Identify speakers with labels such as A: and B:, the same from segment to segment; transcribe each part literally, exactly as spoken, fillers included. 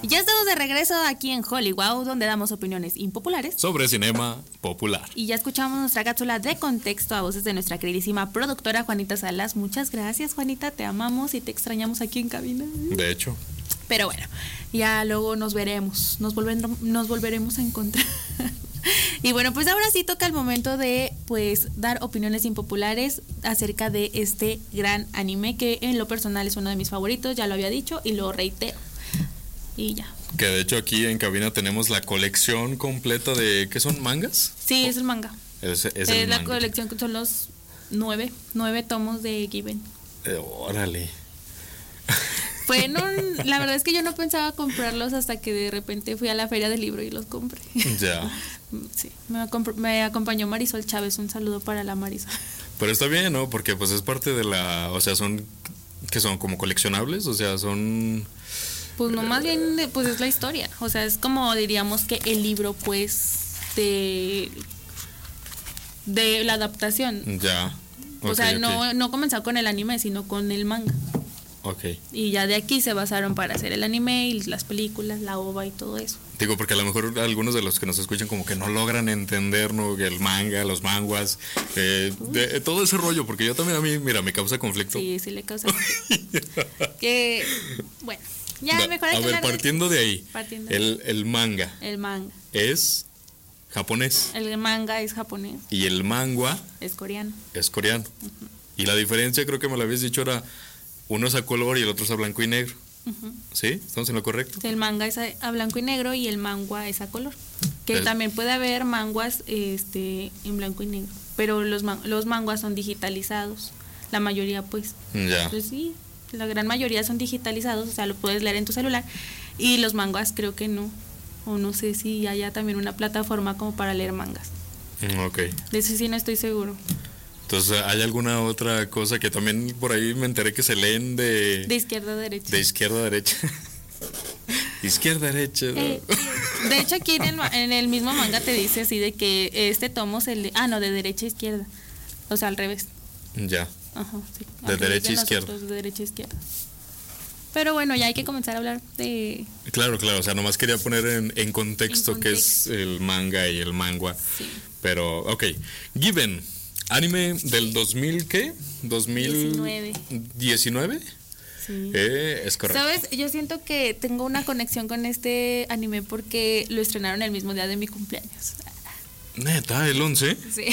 A: Ya estamos de regreso aquí en Hollywood, donde damos opiniones impopulares
B: sobre cinema popular.
A: Y ya escuchamos nuestra cápsula de contexto a voces de nuestra queridísima productora Juanita Salas. Muchas gracias, Juanita, te amamos y te extrañamos aquí en cabina.
B: De hecho.
A: Pero bueno, ya luego nos veremos, nos, volvendo, nos volveremos a encontrar. Y bueno, pues ahora sí toca el momento de pues dar opiniones impopulares acerca de este gran anime que en lo personal es uno de mis favoritos, ya lo había dicho y lo reitero. Y ya.
B: Que de hecho aquí en cabina tenemos la colección completa de... ¿Qué son? ¿Mangas?
A: Sí, es el manga.
B: Es, es,
A: es
B: el
A: la
B: manga.
A: colección que son los nueve, nueve tomos de Given.
B: Eh, órale.
A: Bueno, la verdad es que yo no pensaba comprarlos hasta que de repente fui a la feria del libro y los compré.
B: Ya.
A: Sí, me, acomp- me acompañó Marisol Chávez, un saludo para la Marisol.
B: Pero está bien, ¿no? Porque pues es parte de la... O sea, son... que son como coleccionables, o sea, son...
A: Pues no, más bien, pues es la historia. O sea, es como diríamos que el libro, pues, de, de la adaptación.
B: Ya.
A: O
B: Okay,
A: sea,
B: okay.
A: no, no comenzó con el anime, sino con el manga.
B: Ok.
A: Y ya de aquí se basaron para hacer el anime y las películas, la ova y todo eso.
B: Digo, porque a lo mejor algunos de los que nos escuchan como que no logran entender, ¿no? El manga, los manguas, eh, de, todo ese rollo, porque yo también a mí, mira, me causa conflicto.
A: Sí, sí le causa conflicto. Que, bueno, ya
B: Da,
A: mejor hay
B: a
A: que
B: ver,
A: hablar
B: partiendo de, de ahí,
A: partiendo de
B: el, el manga
A: el manga.
B: es japonés
A: El manga es japonés,
B: y el mangua
A: es coreano.
B: es coreano. Uh-huh. Y la diferencia, creo que me lo habías dicho, era uno es a color y el otro es a blanco y negro. Uh-huh. ¿Sí? ¿Estamos en lo correcto?
A: El manga es a, a blanco y negro y el mangua es a color. Que el... también puede haber manguas este, en blanco y negro, pero los, man, los manguas son digitalizados. La mayoría, pues.
B: Ya.
A: Pues sí, la gran mayoría son digitalizados, o sea, lo puedes leer en tu celular. Y los manguas creo que no. O no sé si haya también una plataforma como para leer mangas.
B: Ok.
A: De eso sí no estoy seguro.
B: Entonces, ¿hay alguna otra cosa que también por ahí me enteré que se leen de...
A: De izquierda a derecha.
B: De izquierda a derecha. Izquierda a derecha. ¿No?
A: Eh, de hecho, aquí en el, en el mismo manga te dice así de que este tomo se lee... Ah, no, de derecha a izquierda. O sea, al revés.
B: Ya.
A: Ajá, sí.
B: De derecha a izquierda.
A: De derecha a izquierda. Pero bueno, ya hay que comenzar a hablar de...
B: Claro, claro, o sea, nomás quería poner en, en contexto, en contexto qué es el manga y el mangua.
A: Sí.
B: Pero, ok. Given, anime del dos mil, ¿qué? dos mil diecinueve.
A: Sí.
B: Eh, es correcto.
A: ¿Sabes? Yo siento que tengo una conexión con este anime porque lo estrenaron el mismo día de mi cumpleaños.
B: ¿Neta? ¿El once?
A: Sí.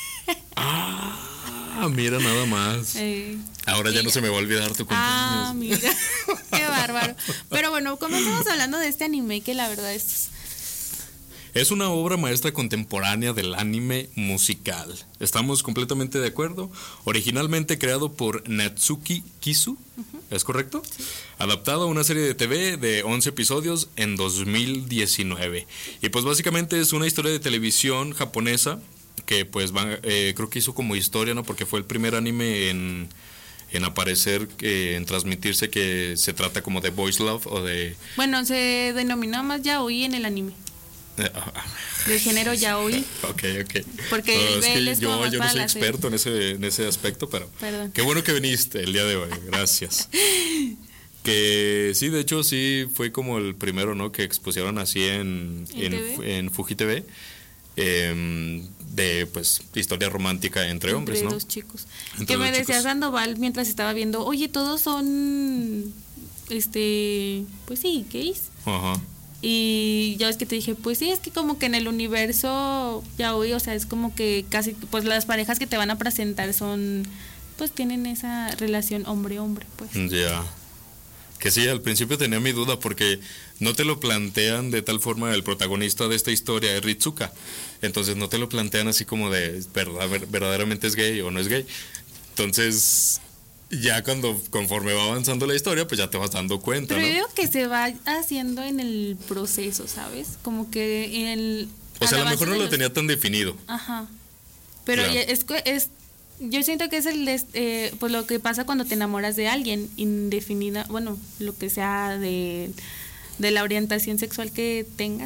B: Ah, mira nada más.
A: Eh,
B: Ahora ya no se me va a olvidar tu cumpleaños.
A: Ah, mira. Qué bárbaro. Pero bueno, comenzamos hablando de este anime que la verdad es...
B: Es una obra maestra contemporánea del anime musical. ¿Estamos completamente de acuerdo? Originalmente creado por Natsuki Kisu, uh-huh. ¿Es correcto? Sí. Adaptado a una serie de T V de once episodios en dos mil diecinueve. Y pues básicamente es una historia de televisión japonesa que pues va, eh, creo que hizo como historia, ¿no? Porque fue el primer anime en, en aparecer, eh, en transmitirse, que se trata como de voice love o de...
A: Bueno, se denominó más yaoi en el anime. Del género yaoi.
B: Ok, ok.
A: Porque
B: no,
A: el
B: es que
A: es
B: yo, yo no soy experto en ese, en ese aspecto, pero
A: Perdón.
B: Qué bueno que viniste el día de hoy, gracias. Que sí, de hecho sí fue como el primero, ¿no? Que expusieron así en, en, en, en Fuji T V, eh, de pues historia romántica entre, entre hombres, ¿no?
A: Entre dos chicos.
B: Entre
A: que
B: dos
A: me
B: chicos.
A: decía Sandoval mientras estaba viendo, oye, todos son, este, pues sí, gays.
B: Ajá.
A: Y ya ves que te dije, pues sí, es que como que en el universo ya hoy, o sea, es como que casi, pues las parejas que te van a presentar son, pues tienen esa relación hombre-hombre, pues.
B: Ya. Que sí, al principio tenía mi duda porque no te lo plantean de tal forma, el protagonista de esta historia es Ritsuka. Entonces no te lo plantean así como de verdad, verdaderamente es gay o no es gay. Entonces... ya cuando conforme va avanzando la historia, pues ya te vas dando cuenta,
A: Pero
B: ¿no?
A: yo digo que se va haciendo en el proceso, ¿sabes? Como que en el...
B: O sea, a lo mejor no lo
A: los...
B: tenía tan definido.
A: Ajá. Pero
B: claro.
A: es, es... Yo siento que es el eh, pues lo que pasa cuando te enamoras de alguien indefinida, bueno, lo que sea de, de la orientación sexual que tengas.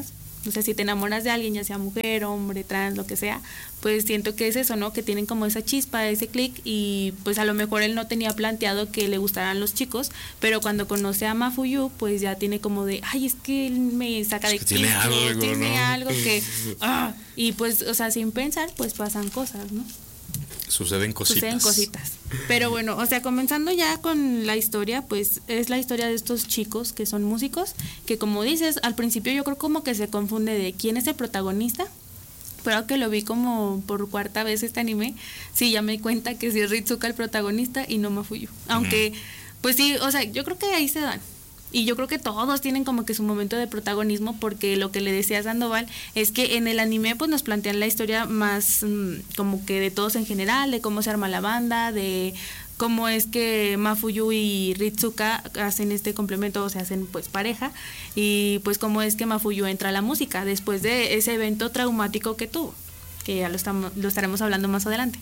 A: O sea, si te enamoras de alguien, ya sea mujer, hombre, trans, lo que sea, pues siento que es eso, ¿no? Que tienen como esa chispa, ese clic, y pues a lo mejor él no tenía planteado que le gustaran los chicos, pero cuando conoce a Mafuyu, pues ya tiene como de, ay, es que él me saca de
B: es que tiene
A: quicio,
B: algo,
A: tiene
B: ¿no?
A: algo que, ah, y pues, o sea, sin pensar, pues pasan cosas, ¿no?
B: Suceden cositas.
A: Suceden cositas. Pero bueno, o sea, comenzando ya con la historia, pues es la historia de estos chicos que son músicos, que como dices, al principio yo creo como que se confunde de quién es el protagonista, pero que lo vi como por cuarta vez este anime, sí, ya me di cuenta que sí es Ritsuka el protagonista y no Mafuyu. Aunque, pues sí, o sea, yo creo que ahí se dan. Y yo creo que todos tienen como que su momento de protagonismo, porque lo que le decía Sandoval es que en el anime pues nos plantean la historia más mmm, como que de todos en general, de cómo se arma la banda, de cómo es que Mafuyu y Ritsuka hacen este complemento, o se hacen pues pareja, y pues cómo es que Mafuyu entra a la música después de ese evento traumático que tuvo, que ya lo, estamos, lo estaremos hablando más adelante.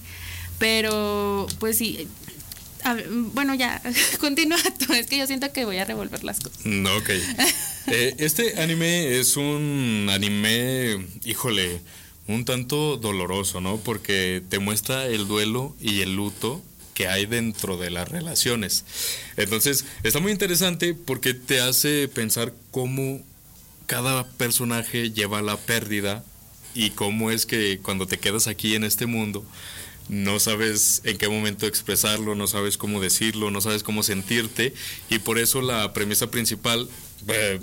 A: Pero pues sí... A ver, bueno, ya, continúa tú, es que yo siento que voy a revolver las cosas.
B: No, ok. Eh, este anime es un anime, híjole, un tanto doloroso, ¿no? Porque te muestra el duelo y el luto que hay dentro de las relaciones. Entonces, está muy interesante porque te hace pensar cómo cada personaje lleva la pérdida y cómo es que cuando te quedas aquí en este mundo no sabes en qué momento expresarlo, no sabes cómo decirlo, no sabes cómo sentirte, y por eso la premisa principal, eh,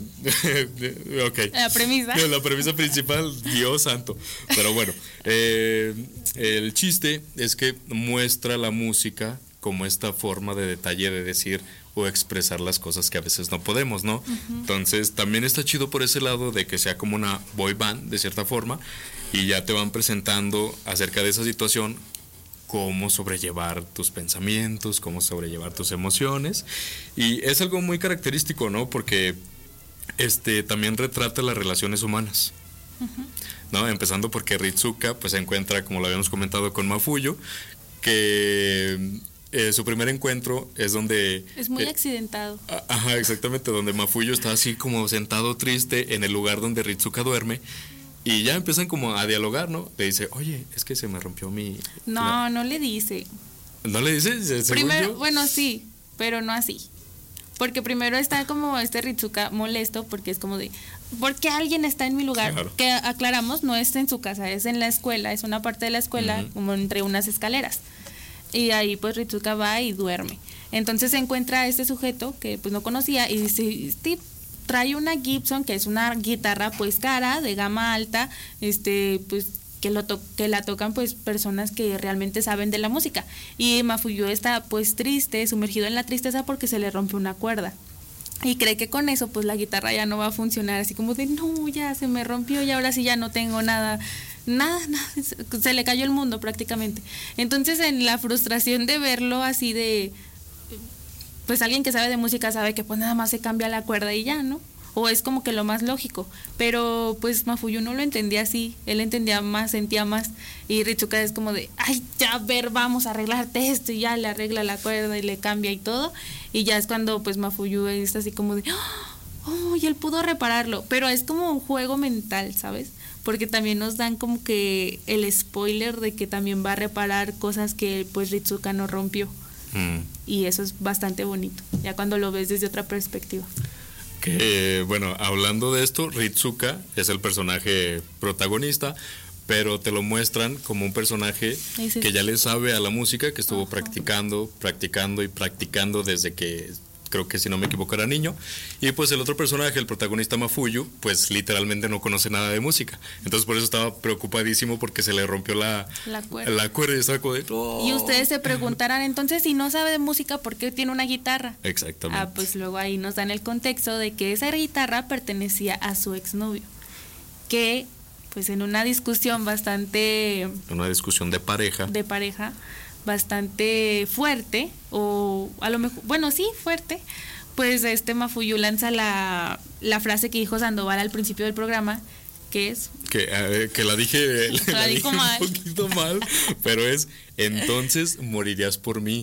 B: okay.
A: La premisa.
B: La premisa principal, Dios santo. Pero bueno, eh, el chiste es que muestra la música como esta forma de detalle de decir o expresar las cosas que a veces no podemos, ¿no? Uh-huh. Entonces también está chido por ese lado de que sea como una boy band de cierta forma, y ya te van presentando acerca de esa situación, cómo sobrellevar tus pensamientos, cómo sobrellevar tus emociones, y es algo muy característico, ¿no? Porque este también retrata las relaciones humanas, uh-huh. ¿no? Empezando porque Ritsuka pues se encuentra, como lo habíamos comentado, con Mafuyu, que eh, su primer encuentro es donde...
A: Es muy
B: eh,
A: accidentado.
B: Ajá, exactamente, donde Mafuyu está así como sentado triste en el lugar donde Ritsuka duerme. Y ya empiezan como a dialogar, ¿no? Le dice, oye, es que se me rompió mi...
A: No, la... no le dice.
B: ¿No le dice?
A: Primero,
B: yo?
A: Bueno, sí, pero no así. Porque primero está como este Ritsuka molesto, porque es como de, ¿por qué alguien está en mi lugar? Claro. Que aclaramos, no es en su casa, es en la escuela, es una parte de la escuela, uh-huh. como entre unas escaleras. Y ahí pues Ritsuka va y duerme. Entonces se encuentra a este sujeto que pues no conocía y dice, Steve, trae una Gibson, que es una guitarra pues cara, de gama alta, este pues que lo to- que la tocan pues personas que realmente saben de la música. Y Mafuyu está pues triste, sumergido en la tristeza porque se le rompe una cuerda. Y cree que con eso pues la guitarra ya no va a funcionar, así como de no, ya se me rompió y ahora sí ya no tengo nada, nada, nada, se le cayó el mundo prácticamente. Entonces en la frustración de verlo así de... pues alguien que sabe de música sabe que pues nada más se cambia la cuerda y ya, ¿no? O es como que lo más lógico, pero pues Mafuyu no lo entendía así, él entendía más, sentía más, y Ritsuka es como de, ay, ya, a ver, vamos a arreglarte esto, y ya le arregla la cuerda y le cambia y todo, y ya es cuando pues Mafuyu está así como de, oh, y él pudo repararlo, pero es como un juego mental, ¿sabes? Porque también nos dan como que el spoiler de que también va a reparar cosas que pues Ritsuka no rompió. Mm. Y eso es bastante bonito, ya cuando lo ves desde otra perspectiva.
B: Que, bueno, hablando de esto, Ritsuka es el personaje protagonista, pero te lo muestran como un personaje sí. que ya le sabe a la música, que estuvo Ajá. practicando, practicando y practicando desde que, creo que si no me equivoco era niño, y pues el otro personaje, el protagonista Mafuyu, pues literalmente no conoce nada de música, entonces por eso estaba preocupadísimo porque se le rompió la,
A: la cuerda,
B: la cuerda y estaba como de, oh.
A: Y ustedes se preguntarán, entonces si no sabe de música, ¿por qué tiene una guitarra?
B: Exactamente.
A: Ah, pues luego ahí nos dan el contexto de que esa guitarra pertenecía a su exnovio, que pues en una discusión bastante...
B: Una discusión de pareja.
A: De pareja, bastante fuerte, o a lo mejor, bueno, sí, fuerte, pues este Mafuyu lanza la, la frase que dijo Sandoval al principio del programa, que es...
B: Que, eh, que la dije, la
A: la
B: dije
A: mal.
B: un poquito mal, pero es, entonces morirías por mí.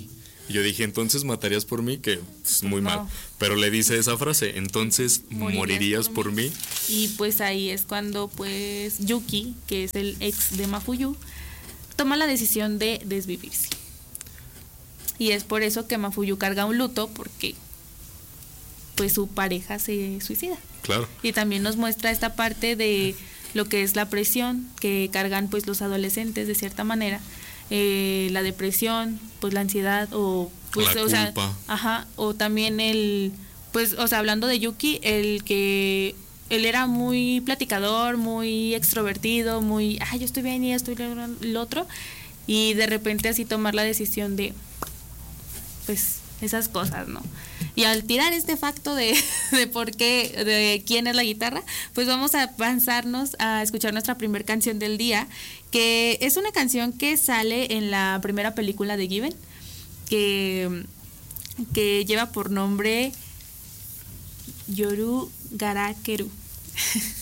B: Y yo dije, entonces matarías por mí, que es muy
A: No.
B: mal. Pero le dice esa frase, entonces
A: Morirías
B: morirías
A: por
B: por mí.
A: Y pues ahí es cuando pues Yuki, que es el ex de Mafuyu, toma la decisión de desvivirse. Y es por eso que Mafuyu carga un luto, porque pues su pareja se suicida.
B: Claro.
A: Y también nos muestra esta parte de lo que es la presión que cargan pues los adolescentes de cierta manera, eh, la depresión, pues la ansiedad o pues
B: La
A: o sea,
B: culpa.
A: ajá, o también el pues o sea, hablando de Yuki, el que él era muy platicador, muy extrovertido, muy, ah, yo estoy bien y estoy lo otro, y de repente así tomar la decisión de pues esas cosas, ¿no? Y al tirar este facto de, de por qué, de quién es la guitarra, pues vamos a avanzarnos a escuchar nuestra primera canción del día, que es una canción que sale en la primera película de Given, que, que lleva por nombre Yoru Garakeru.